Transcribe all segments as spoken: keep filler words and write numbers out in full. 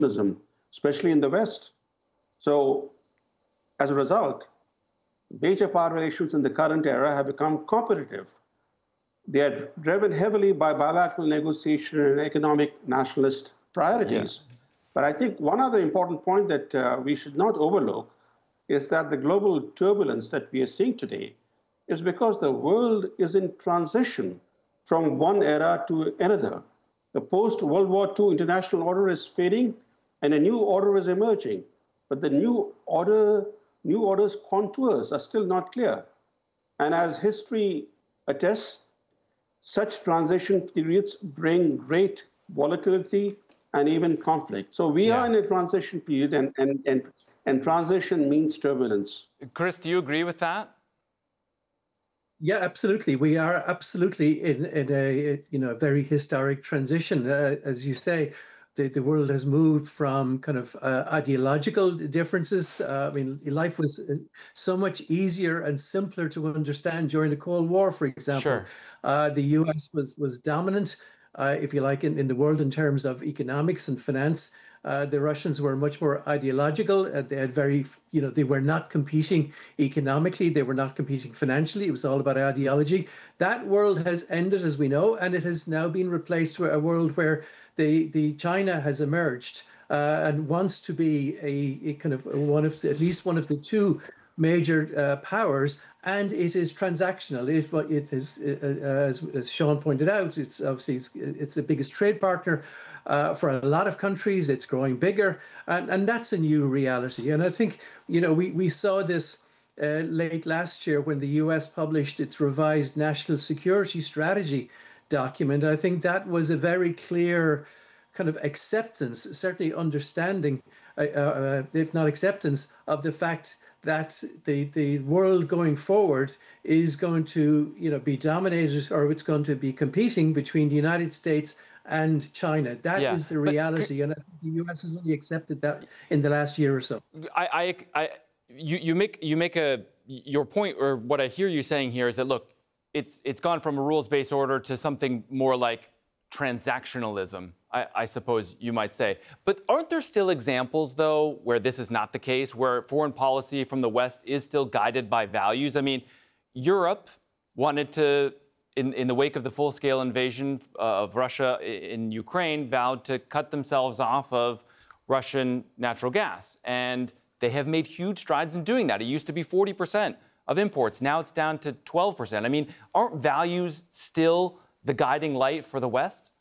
especially in the West. So as a result, major power relations in the current era have become competitive. They are driven heavily by bilateral negotiation and economic nationalist priorities. Yeah. But I think one other important point that uh, we should not overlook is that the global turbulence that we are seeing today is because the world is in transition from one era to another. The post-World War Two international order is fading and a new order is emerging. But the new order, new order's contours are still not clear. And as history attests, such transition periods bring great volatility and even conflict. So we yeah. are in a transition period, and, and, and, and transition means turbulence. Chris, do you agree with that? Yeah, absolutely. We are absolutely in, in a you know very historic transition. Uh, as you say, the, the world has moved from kind of uh, ideological differences. Uh, I mean, life was so much easier and simpler to understand during the Cold War, for example. Sure. Uh, the U S was, was dominant, uh, if you like, in, in the world in terms of economics and finance. Uh, the Russians were much more ideological. Uh, they had very, you know, they were not competing economically. They were not competing financially. It was all about ideology. That world has ended, as we know, and it has now been replaced with a world where the, the China has emerged uh, and wants to be a, a kind of one of the, at least one of the two major uh, powers, and it is transactional. It, it is, uh, as, as Sean pointed out, it's obviously it's, it's the biggest trade partner uh, for a lot of countries. It's growing bigger, and, and that's a new reality. And I think, you know, we, we saw this uh, late last year when the U S published its revised national security strategy document. I think that was a very clear kind of acceptance, certainly understanding, uh, uh, if not acceptance, of the fact that the the world going forward is going to, you know, be dominated, or it's going to be competing between the United States and China. That yeah. is the reality, but, and I think the U S has only accepted that in the last year or so. I, I, I you, you make you make a your point, or what I hear you saying here is that, look, it's it's gone from a rules-based order to something more like transactionalism, I, I suppose you might say. But aren't there still examples, though, where this is not the case, where foreign policy from the West is still guided by values? I mean, Europe wanted to, in, in the wake of the full-scale invasion uh, of Russia in Ukraine, vowed to cut themselves off of Russian natural gas. And they have made huge strides in doing that. It used to be forty percent of imports. Now it's down to twelve percent. I mean, aren't values still the guiding light for the West?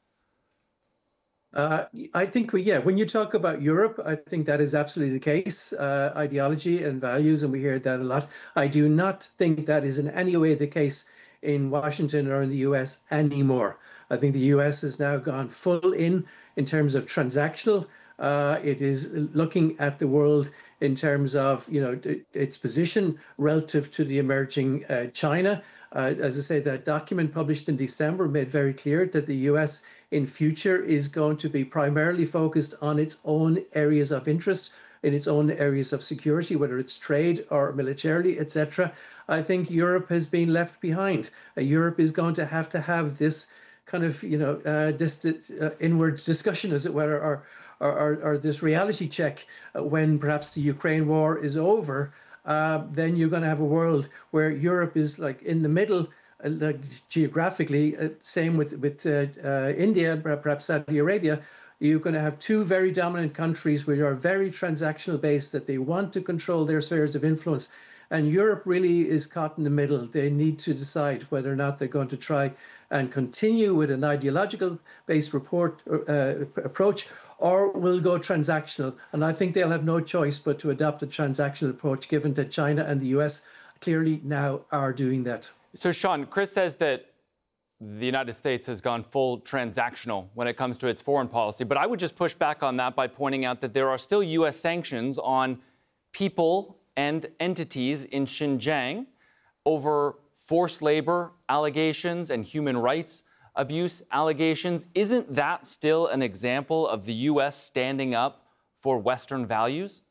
Uh, I think, we, yeah, when you talk about Europe, I think that is absolutely the case, uh, ideology and values, and we hear that a lot. I do not think that is in any way the case in Washington or in the U S anymore. I think the U S has now gone full in, in terms of transactional. Uh, it is looking at the world in terms of, you know, its position relative to the emerging uh, China. Uh, as I say, that document published in December made very clear that the U S in future is going to be primarily focused on its own areas of interest, in its own areas of security, whether it's trade or militarily, et cetera. I think Europe has been left behind. Uh, Europe is going to have to have this kind of, you know, uh, this uh, inward discussion, as it were, or, or, or, or this reality check uh, when perhaps the Ukraine war is over. Uh, then you're going to have a world where Europe is like in the middle, uh, like geographically. Uh, same with with uh, uh, India, perhaps Saudi Arabia. You're going to have two very dominant countries which are very transactional based, that they want to control their spheres of influence. And Europe really is caught in the middle. They need to decide whether or not they're going to try and continue with an ideological-based report uh, approach, or will go transactional. And I think they'll have no choice but to adopt a transactional approach, given that China and the U S clearly now are doing that. So, Sean, Chris says that the United States has gone full transactional when it comes to its foreign policy. But I would just push back on that by pointing out that there are still U S sanctions on people and entities in Xinjiang over forced labor allegations and human rights abuse allegations. Isn't that still an example of the U S standing up for Western values?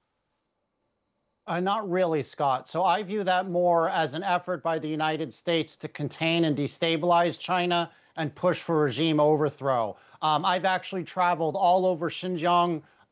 Uh, not really, Scott. So I view that more as an effort by the United States to contain and destabilize China and push for regime overthrow. Um, I've actually traveled all over Xinjiang